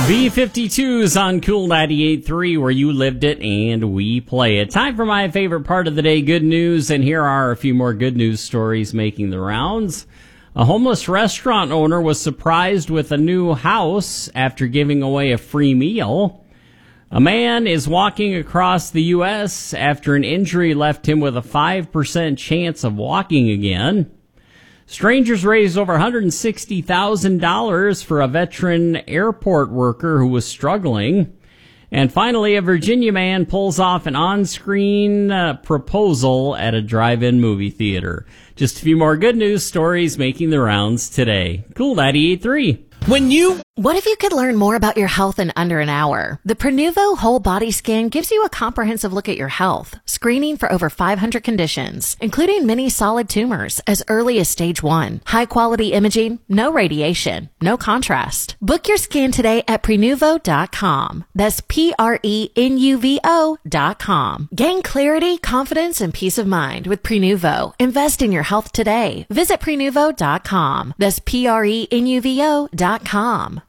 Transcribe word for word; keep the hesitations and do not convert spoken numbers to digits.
B fifty-twos on Cool ninety-eight point three, where you lived it and we play it. Time for my favorite part of the day, good news, and here are a few more good news stories making the rounds. A homeless restaurant owner was surprised with a new house after giving away a free meal. A man is walking across the U S after an injury left him with a five percent chance of walking again. Strangers raised over one hundred sixty thousand dollars for a veteran airport worker who was struggling. And finally, a Virginia man pulls off an on-screen uh, proposal at a drive-in movie theater. Just a few more good news stories making the rounds today. Cool ninety-eight point three. When you... What if you could learn more about your health in under an hour? The Prenuvo Whole Body Scan gives you a comprehensive look at your health, screening for over five hundred conditions, including many solid tumors as early as stage one. High quality imaging, no radiation, no contrast. Book your scan today at Prenuvo dot com. That's P R E N U V O dot com. Gain clarity, confidence, and peace of mind with Prenuvo. Invest in your health today. Visit Prenuvo dot com. That's P R E N U V O dot com.